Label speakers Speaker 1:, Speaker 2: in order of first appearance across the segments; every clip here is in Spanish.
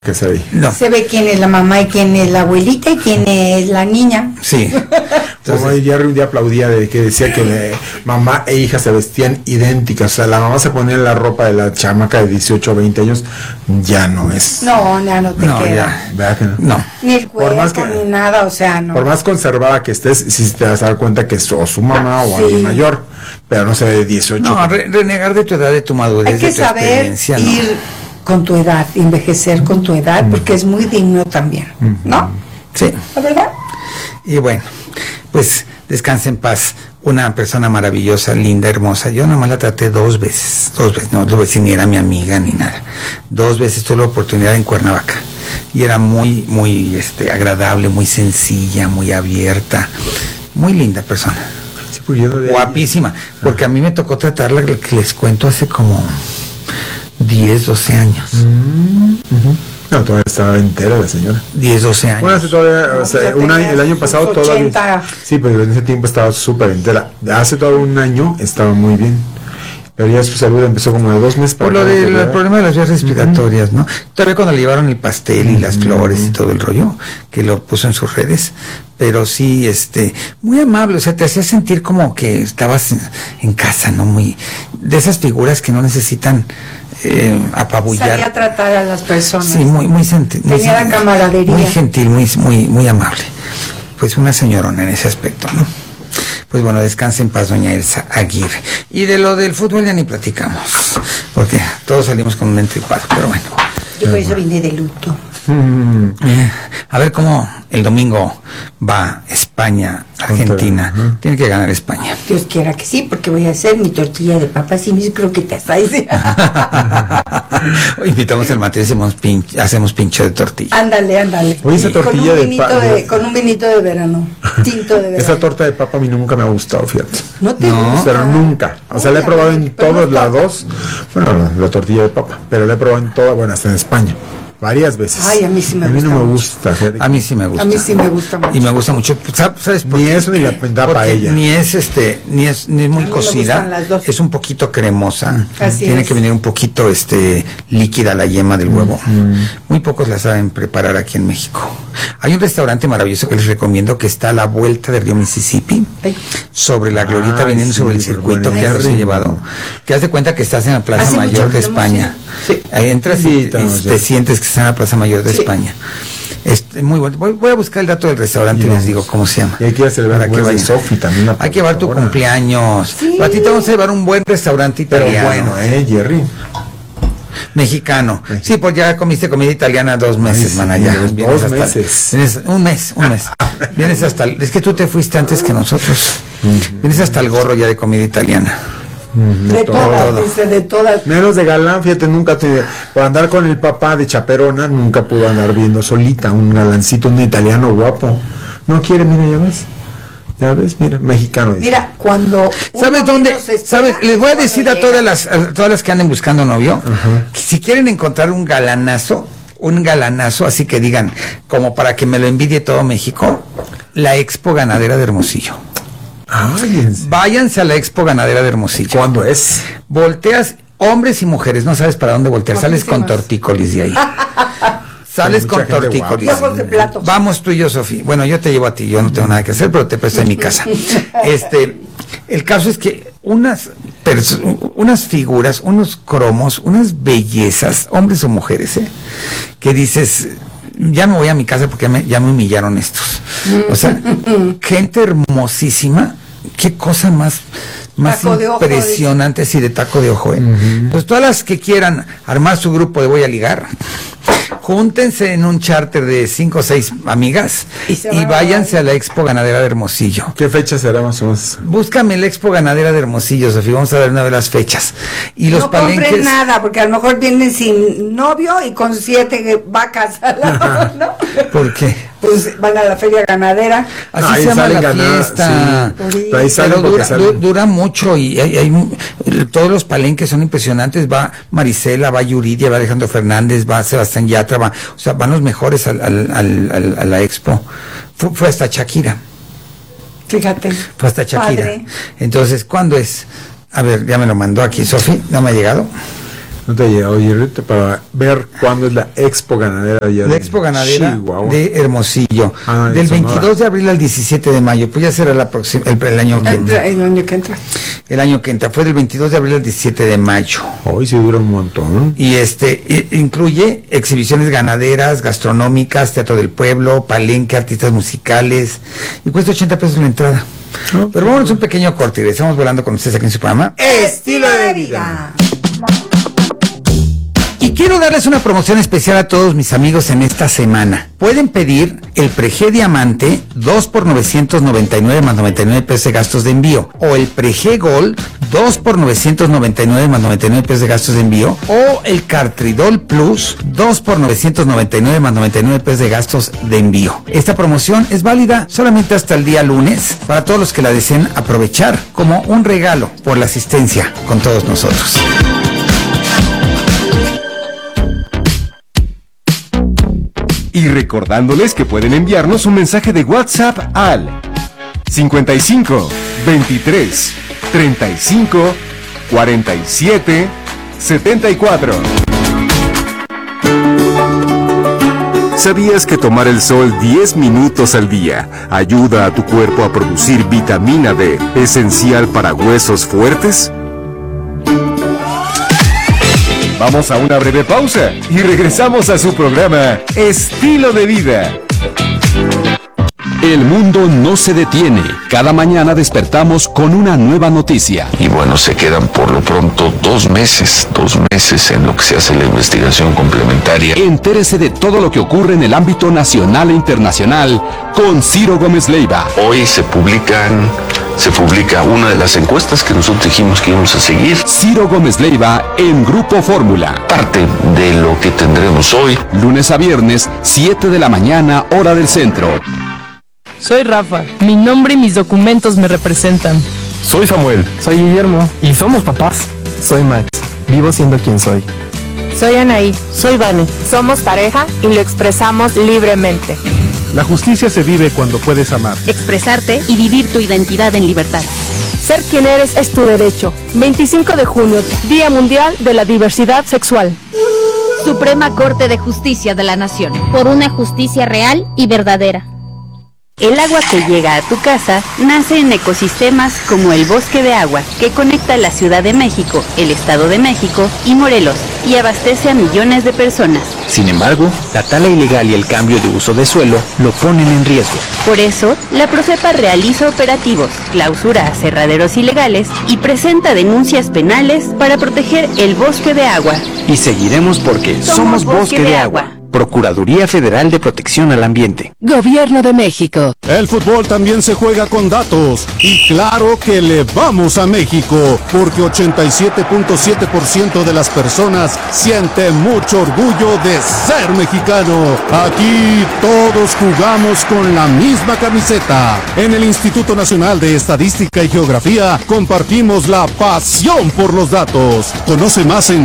Speaker 1: Que se ve.
Speaker 2: No.
Speaker 3: Se ve quién es la mamá y quién es la abuelita y quién es la niña.
Speaker 2: Sí.
Speaker 1: Como Jerry un día aplaudía de que decía que mamá e hija se vestían idénticas. O sea, la mamá se ponía la ropa de la chamaca de 18 o 20 años, ya no es.
Speaker 3: No, ya no te queda.
Speaker 1: ¿Verdad que no?
Speaker 2: No.
Speaker 3: Ni el cuerpo, ni nada, o sea, no.
Speaker 1: Por más conservada que estés, sí te vas a dar cuenta que es o su mamá o alguien mayor, pero no se ve de 18.
Speaker 2: No, renegar de tu edad, de tu madurez,
Speaker 3: hay que
Speaker 2: de tu
Speaker 3: saber
Speaker 2: experiencia,
Speaker 3: ir con tu edad, envejecer con tu edad, porque es muy digno también, ¿no?
Speaker 2: Sí.
Speaker 3: ¿La verdad?
Speaker 2: Y bueno, pues descansa en paz. Una persona maravillosa, linda, hermosa. Yo nomás la traté dos veces, no tuve ni era mi amiga ni nada. 2 veces tuve la oportunidad en Cuernavaca. Y era muy, muy agradable, muy sencilla, muy abierta, muy linda persona.
Speaker 1: Sí, pues
Speaker 2: guapísima, porque a mí me tocó tratarla, que les cuento, hace como 10, 12 años.
Speaker 1: No, todavía estaba entera la señora.
Speaker 2: 10, 12 años.
Speaker 1: Bueno, hace todavía, o sea, el año pasado
Speaker 3: 80.
Speaker 1: todavía. Sí, pero en ese tiempo estaba súper entera. Hace todo un año estaba muy bien. Pero ya su salud empezó como de 2 meses
Speaker 2: para por lo del problema de las vías respiratorias, ¿no? Todavía cuando le llevaron el pastel y las flores y todo el rollo, que lo puso en sus redes, pero sí, muy amable, o sea, te hacía sentir como que estabas en casa, ¿no? Muy, de esas figuras que no necesitan apabullar.
Speaker 3: Sabía tratar a las personas.
Speaker 2: Sí, muy gentil.
Speaker 3: Tenía la camaradería.
Speaker 2: Muy gentil, muy amable. Pues una señorona en ese aspecto, ¿no? Pues bueno, descanse en paz, doña Elsa Aguirre. Y de lo del fútbol ya ni platicamos, porque todos salimos con un entripado, pero bueno.
Speaker 3: Yo por eso vine de luto.
Speaker 2: A ver cómo el domingo va España, Argentina. Tiene que ganar España.
Speaker 3: Dios quiera que sí, porque voy a hacer mi tortilla de papas y mis croquetas.
Speaker 2: Invitamos al Mateo y hacemos pincho de tortilla.
Speaker 3: Ándale.
Speaker 1: Oye, esa tortilla
Speaker 3: con un vinito de verano, tinto de verano.
Speaker 1: Esa torta de papa a mí nunca me ha gustado, fíjate.
Speaker 3: ¿No te gusta?
Speaker 1: Pero nunca. O sea, la he probado en todos lados. Bueno, la tortilla de papa, pero la he probado en todas, bueno, hasta en España. Varias veces.
Speaker 3: Ay, a mí sí me gusta.
Speaker 1: A mí no me gusta.
Speaker 2: A mí sí me gusta.
Speaker 3: A mí sí me gusta mucho.
Speaker 2: Y me gusta mucho. ¿Sabes por qué?
Speaker 1: Ni eso ni la paella.
Speaker 2: Ni es muy cocida. Es un poquito cremosa. Tiene que venir un poquito líquida la yema del huevo. Muy pocos la saben preparar aquí en México. Hay un restaurante maravilloso que les recomiendo que está a la vuelta del río Mississippi, sobre la glorieta, viniendo sobre el circuito que has llevado. Que haz de cuenta que estás en la Plaza Mayor de España. Ahí entras y te sientes que está en la Plaza Mayor de España. Muy bueno. Voy a buscar el dato del restaurante y les digo cómo se llama.
Speaker 1: Y hay que celebrar que Sofi también.
Speaker 2: Hay que llevar tu cumpleaños. A ti te vamos a llevar un buen restaurante italiano.
Speaker 1: Pero bueno, Jerry.
Speaker 2: Mexicano. Sí, pues ya comiste comida italiana 2 meses, man, allá.
Speaker 1: 2 meses.
Speaker 2: Un mes. Vienes hasta es que tú te fuiste antes que nosotros. Vienes hasta el gorro ya de comida italiana.
Speaker 3: De todas.
Speaker 1: Menos de galán, fíjate, por andar con el papá de chaperona, nunca pudo andar viendo solita, un galancito, un italiano guapo. No quiere, mira, ya ves, mira, mexicano. Dice.
Speaker 3: Mira, cuando...
Speaker 2: ¿Sabes dónde? ¿Sabes? Les voy a decir a todas las que anden buscando novio, que si quieren encontrar un galanazo, así que digan, como para que me lo envidie todo México, la Expo Ganadera de Hermosillo. Váyanse a la Expo Ganadera de Hermosillo.
Speaker 1: ¿Cuándo es?
Speaker 2: Volteas, hombres y mujeres, no sabes para dónde voltear, sales con tortícolis de ahí. Sales con tortícolis. Vamos tú y yo, Sofía. Bueno, yo te llevo a ti, yo no tengo nada que hacer, pero te presto en mi casa. El caso es que unas figuras, unos cromos, unas bellezas, hombres o mujeres, que dices, ya me voy a mi casa porque ya me humillaron estos. O sea, gente hermosísima, qué cosa más impresionante, sí, de taco de ojo. Pues todas las que quieran armar su grupo de Voy a Ligar, júntense en un charter de 5 o 6 amigas y váyanse a la Expo Ganadera de Hermosillo.
Speaker 1: ¿Qué fecha será más o menos?
Speaker 2: Búscame la Expo Ganadera de Hermosillo, Sofía, vamos a ver una de las fechas. Y los palenques...
Speaker 3: No compren nada, porque a lo mejor vienen sin novio y con 7 vacas al lado, ¿no?
Speaker 2: ¿Por qué?
Speaker 3: Pues van a la feria ganadera.
Speaker 2: Así se llama la fiesta. Sí. Pero dura mucho y hay todos los palenques son impresionantes. Va Marisela, va Yuridia, va Alejandro Fernández, va Sebastián Yatra, van los mejores a la expo. Fue hasta Shakira.
Speaker 3: Fíjate.
Speaker 2: Fue hasta Shakira.
Speaker 3: Padre.
Speaker 2: Entonces, ¿cuándo es? A ver, ya me lo mandó aquí Sofi, no me ha llegado.
Speaker 1: No te llega, oye, para ver cuándo es la Expo Ganadera allá
Speaker 2: La Expo Ganadera
Speaker 1: Chihuahua.
Speaker 2: de Hermosillo. Del
Speaker 1: Sonora.
Speaker 2: 22 de abril al 17 de mayo. Pues ya será el año que entra.
Speaker 3: El año que entra.
Speaker 2: El año que entra. Fue del 22 de abril al 17 de mayo.
Speaker 1: Hoy sí dura un montón.
Speaker 2: Y incluye exhibiciones ganaderas, gastronómicas, teatro del pueblo, palenque, artistas musicales. Y cuesta 80 pesos la entrada. Pero vámonos un pequeño corte y estamos volando con ustedes aquí en su programa
Speaker 3: Estilo de vida.
Speaker 2: Y quiero darles una promoción especial a todos mis amigos en esta semana. Pueden pedir el Preg Diamante 2 por 999 más 99 pesos de gastos de envío, o el Preg Gold 2 por 999 más 99 pesos de gastos de envío, o el Cartridol Plus 2 por 999 más 99 pesos de gastos de envío. Esta promoción es válida solamente hasta el día lunes para todos los que la deseen aprovechar como un regalo por la asistencia con todos nosotros.
Speaker 4: Y recordándoles que pueden enviarnos un mensaje de WhatsApp al 55 23 35 47 74. ¿Sabías que tomar el sol 10 minutos al día ayuda a tu cuerpo a producir vitamina D, esencial para huesos fuertes? Vamos a una breve pausa y regresamos a su programa Estilo de Vida.
Speaker 5: El mundo no se detiene. Cada mañana despertamos con una nueva noticia.
Speaker 6: Y bueno, se quedan por lo pronto 2 meses en lo que se hace la investigación complementaria.
Speaker 5: Entérese de todo lo que ocurre en el ámbito nacional e internacional con Ciro Gómez Leiva.
Speaker 6: Hoy se publica una de las encuestas que nosotros dijimos que íbamos a seguir.
Speaker 5: Ciro Gómez Leiva en Grupo Fórmula.
Speaker 6: Parte de lo que tendremos hoy.
Speaker 5: Lunes a viernes, 7 de la mañana, hora del centro.
Speaker 7: Soy Rafa. Mi nombre y mis documentos me representan.
Speaker 8: Soy Samuel.
Speaker 9: Soy Guillermo. Y somos papás.
Speaker 8: Soy Max. Vivo siendo quien soy.
Speaker 10: Soy Anaí.
Speaker 11: Soy Vane.
Speaker 10: Somos pareja y lo expresamos libremente.
Speaker 12: La justicia se vive cuando puedes amar,
Speaker 11: expresarte y vivir tu identidad en libertad.
Speaker 10: Ser quien eres es tu derecho. 25 de junio, Día Mundial de la Diversidad Sexual.
Speaker 11: Suprema Corte de Justicia de la Nación.
Speaker 13: Por una justicia real y verdadera.
Speaker 14: El agua que llega a tu casa nace en ecosistemas como el Bosque de Agua, que conecta la Ciudad de México, el Estado de México y Morelos, y abastece a millones de personas.
Speaker 15: Sin embargo, la tala ilegal y el cambio de uso de suelo lo ponen en riesgo.
Speaker 14: Por eso, la Profepa realiza operativos, clausura aserraderos ilegales y presenta denuncias penales para proteger el Bosque de Agua.
Speaker 15: Y seguiremos porque somos Bosque de Agua. Procuraduría Federal de Protección al Ambiente.
Speaker 16: Gobierno de México.
Speaker 17: El fútbol también se juega con datos. Y claro que le vamos a México, porque 87.7% de las personas siente mucho orgullo de ser mexicano. Aquí todos jugamos con la misma camiseta. En el Instituto Nacional de Estadística y Geografía compartimos la pasión por los datos. Conoce más en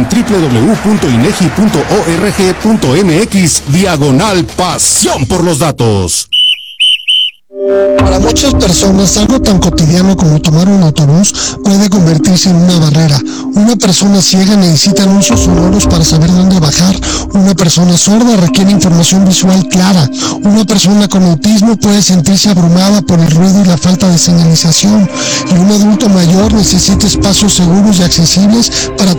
Speaker 17: www.inegi.org.mx/pasión por los datos.
Speaker 18: Para muchas personas, algo tan cotidiano como tomar un autobús puede convertirse en una barrera. Una persona ciega necesita anuncios sonoros para saber dónde bajar. Una persona sorda requiere información visual clara. Una persona con autismo puede sentirse abrumada por el ruido y la falta de señalización. Y un adulto mayor necesita espacios seguros y accesibles para